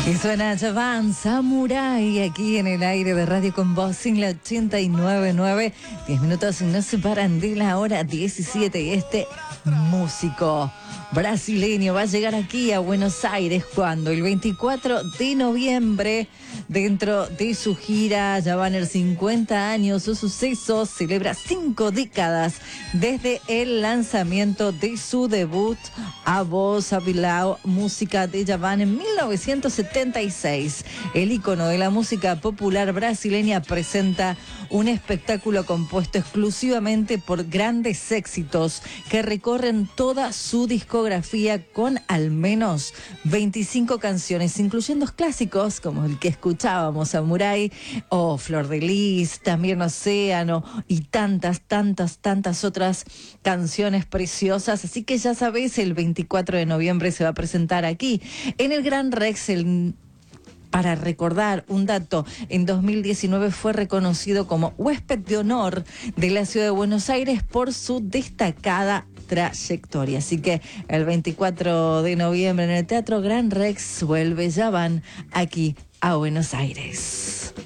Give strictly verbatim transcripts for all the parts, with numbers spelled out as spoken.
Y suena Javan Samurai aquí en el aire de Radio Con Voz en la ochenta y nueve punto nueve. Diez minutos no se paran de la hora diecisiete y este músico brasileño va a llegar aquí a Buenos Aires cuando el veinticuatro de noviembre, dentro de su gira Ya van a cincuenta años o sucesos, celebra cinco décadas desde el lanzamiento de su debut A Voz Abilao, música de Javan en mil novecientos setenta y seis. El ícono de la música popular brasileña presenta un espectáculo compuesto exclusivamente por grandes éxitos que recorren toda su discografía con al menos veinticinco canciones, incluyendo clásicos como el que escuchábamos, Samurai o Flor de Lis, también Océano y tantas, tantas, tantas otras canciones preciosas. Así que ya sabéis, el veinticuatro de noviembre se va a presentar aquí en el Gran Rex. El Para recordar un dato, en dos mil diecinueve fue reconocido como huésped de honor de la ciudad de Buenos Aires por su destacada trayectoria. Así que el veinticuatro de noviembre en el Teatro Gran Rex vuelve Javan aquí a Buenos Aires.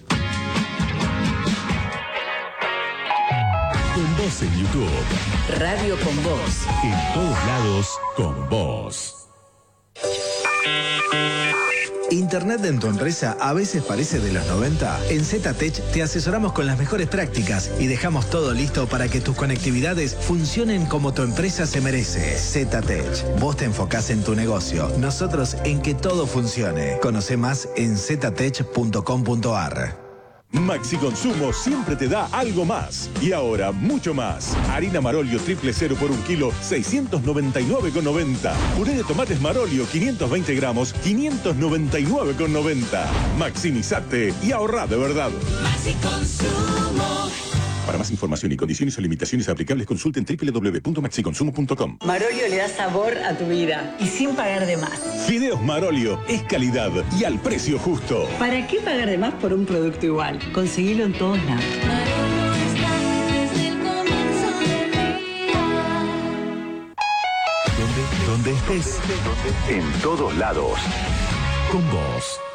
Con Voz en YouTube. Radio Con Voz. En todos lados, con Voz. ¿Internet en tu empresa a veces parece de los noventa? En ZTech te asesoramos con las mejores prácticas y dejamos todo listo para que tus conectividades funcionen como tu empresa se merece. ZTech, vos te enfocás en tu negocio, nosotros en que todo funcione. Conoce más en ztech punto com punto ar. Maxi Consumo siempre te da algo más. Y ahora, mucho más. Harina Marolio triple cero por un kilo, seiscientos noventa y nueve con noventa. Puré de tomates Marolio, quinientos veinte gramos, quinientos noventa y nueve con noventa. Maximizate y ahorrá de verdad. Maxi Consumo. Para más información y condiciones o limitaciones aplicables, consulten doble u doble u doble u punto maxi consumo punto com. Marolio le da sabor a tu vida y sin pagar de más. Fideos Marolio es calidad y al precio justo. ¿Para qué pagar de más por un producto igual? Conseguilo en todos lados. Donde, donde estés, en todos lados, con Voz.